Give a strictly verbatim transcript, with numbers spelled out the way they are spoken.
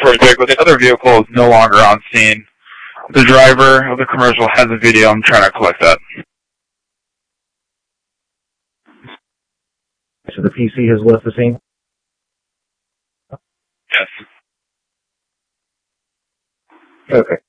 project, but the other vehicle is no longer on scene. The driver of the commercial has a video. I'm trying to collect that. So the P C has left the scene? Yes. Okay.